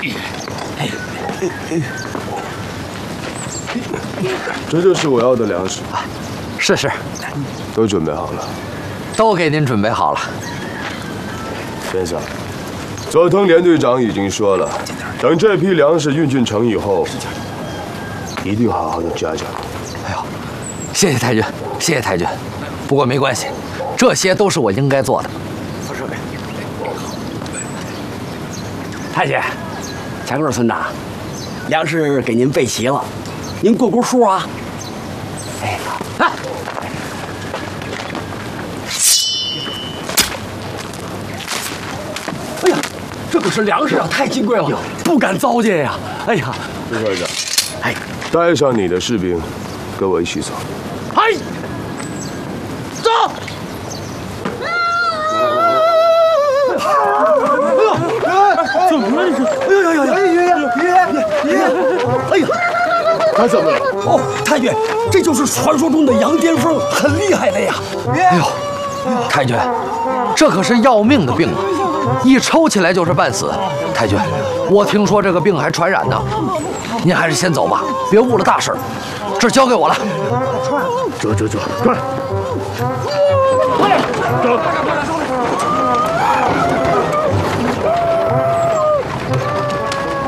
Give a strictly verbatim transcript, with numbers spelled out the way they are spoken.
这就是我要的粮食。 是是， 都准备好了。 都给您准备好了。 先生，佐藤连队长已经说了，等这批粮食运进城以后，一定好好的加加。 哎呦，谢谢太君，谢谢太君。不过没关系，这些都是我应该做的。 太君，前棍村长，粮食给您备齐了，您过过数啊。哎，啊！哎呀，这可是粮食啊，太金贵了，不敢糟践呀！哎呀， 陆会长， 哎， 带上你的士兵，跟我一起走。 哎，走！怎么了？这是？哎呀呀呀！爷爷爷爷爷！哎呀， 他怎么了？ 哦，太君，这就是传说中的羊癫疯，很厉害的呀！ 哎呦，太君，这可是要命的病啊！一抽起来就是半死。太君，我听说这个病还传染呢，您还是先走吧，别误了大事。这交给我了。 走走走，快！ 快点，走！